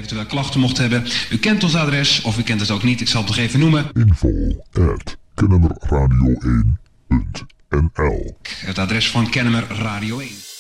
eventueel klachten mocht hebben. U kent ons adres, of u kent het ook niet, ik zal het nog even noemen. info@kennemerradio1.nl. Het adres van Kennemer Radio 1.